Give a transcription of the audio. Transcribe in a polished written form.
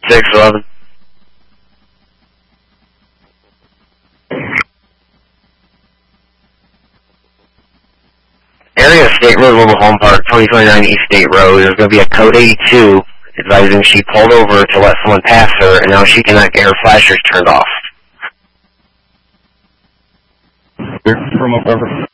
611. Area of State Road, Mobile Home Park, 2029 East State Road. There's going to be a code 82 advising she pulled over to let someone pass her, and now she cannot get her flashers turned off. From up over.